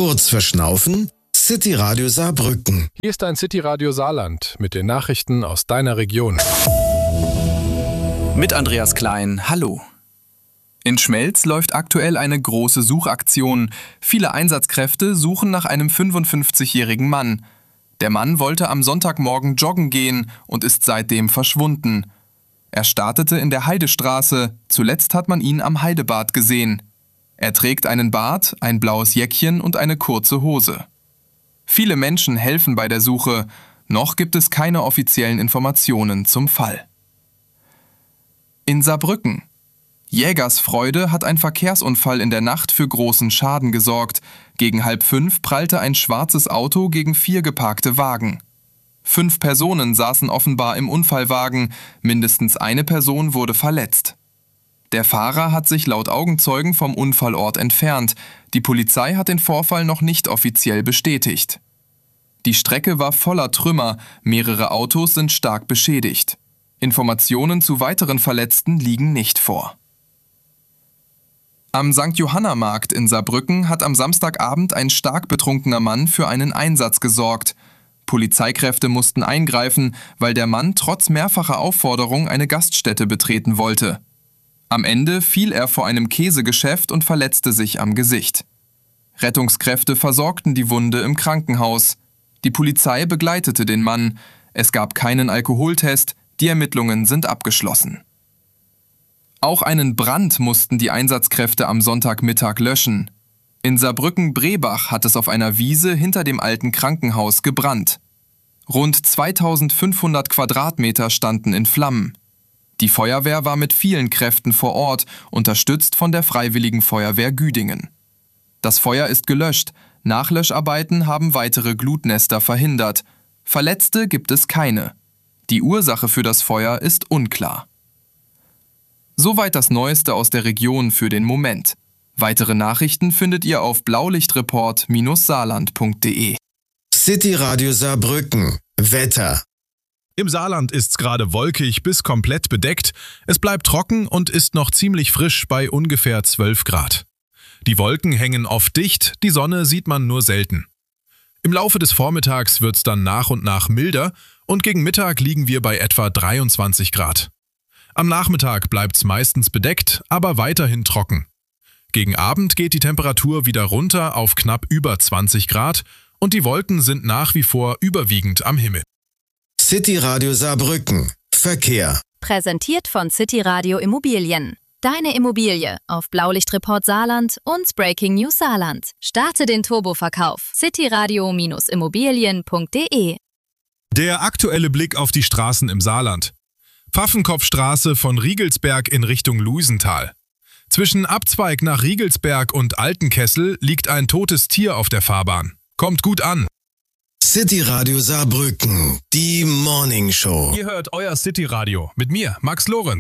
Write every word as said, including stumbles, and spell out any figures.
Kurz verschnaufen? City Radio Saarbrücken. Hier ist ein City Radio Saarland mit den Nachrichten aus deiner Region. Mit Andreas Klein, hallo. In Schmelz läuft aktuell eine große Suchaktion. Viele Einsatzkräfte suchen nach einem fünfundfünfzigjährigen Mann. Der Mann wollte am Sonntagmorgen joggen gehen und ist seitdem verschwunden. Er startete in der Heidestraße, zuletzt hat man ihn am Heidebad gesehen. Er trägt einen Bart, ein blaues Jäckchen und eine kurze Hose. Viele Menschen helfen bei der Suche, noch gibt es keine offiziellen Informationen zum Fall. In Saarbrücken. Jägersfreude hat ein Verkehrsunfall in der Nacht für großen Schaden gesorgt. Gegen halb fünf prallte ein schwarzes Auto gegen vier geparkte Wagen. Fünf Personen saßen offenbar im Unfallwagen, mindestens eine Person wurde verletzt. Der Fahrer hat sich laut Augenzeugen vom Unfallort entfernt. Die Polizei hat den Vorfall noch nicht offiziell bestätigt. Die Strecke war voller Trümmer, mehrere Autos sind stark beschädigt. Informationen zu weiteren Verletzten liegen nicht vor. Am Sankt Johanna-Markt in Saarbrücken hat am Samstagabend ein stark betrunkener Mann für einen Einsatz gesorgt. Polizeikräfte mussten eingreifen, weil der Mann trotz mehrfacher Aufforderung eine Gaststätte betreten wollte. Am Ende fiel er vor einem Käsegeschäft und verletzte sich am Gesicht. Rettungskräfte versorgten die Wunde im Krankenhaus. Die Polizei begleitete den Mann. Es gab keinen Alkoholtest, die Ermittlungen sind abgeschlossen. Auch einen Brand mussten die Einsatzkräfte am Sonntagmittag löschen. In Saarbrücken-Brebach hat es auf einer Wiese hinter dem alten Krankenhaus gebrannt. Rund zweitausendfünfhundert Quadratmeter standen in Flammen. Die Feuerwehr war mit vielen Kräften vor Ort, unterstützt von der Freiwilligen Feuerwehr Güdingen. Das Feuer ist gelöscht, Nachlöscharbeiten haben weitere Glutnester verhindert. Verletzte gibt es keine. Die Ursache für das Feuer ist unklar. Soweit das Neueste aus der Region für den Moment. Weitere Nachrichten findet ihr auf blaulichtreport Bindestrich saarland punkt de. City Radio Saarbrücken. Wetter. Im Saarland ist's gerade wolkig bis komplett bedeckt. Es bleibt trocken und ist noch ziemlich frisch bei ungefähr zwölf Grad. Die Wolken hängen oft dicht, die Sonne sieht man nur selten. Im Laufe des Vormittags wird's dann nach und nach milder und gegen Mittag liegen wir bei etwa dreiundzwanzig Grad. Am Nachmittag bleibt's meistens bedeckt, aber weiterhin trocken. Gegen Abend geht die Temperatur wieder runter auf knapp über zwanzig Grad und die Wolken sind nach wie vor überwiegend am Himmel. City Radio Saarbrücken. Verkehr. Präsentiert von City Radio Immobilien. Deine Immobilie auf Blaulichtreport Saarland und Breaking News Saarland. Starte den Turboverkauf. cityradio Immobilien punkt de. Der aktuelle Blick auf die Straßen im Saarland. Pfaffenkopfstraße von Riegelsberg in Richtung Luisenthal. Zwischen Abzweig nach Riegelsberg und Altenkessel liegt ein totes Tier auf der Fahrbahn. Kommt gut an. City Radio Saarbrücken. Die Morning Show. Ihr hört euer City Radio mit mir, Max Lorenz.